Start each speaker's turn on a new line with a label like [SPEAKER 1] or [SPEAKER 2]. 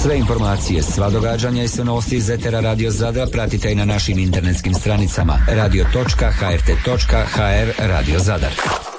[SPEAKER 1] Sve informacije, sva događanja i sve novosti iz etera Radio Zadra pratite i na našim internetskim stranicama radio.hrt.hr Radio Zadar.